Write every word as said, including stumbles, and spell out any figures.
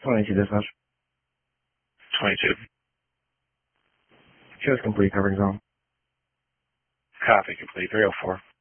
twenty-two dispatch. twenty-two. Shows complete, covering zone. Copy complete. three oh four.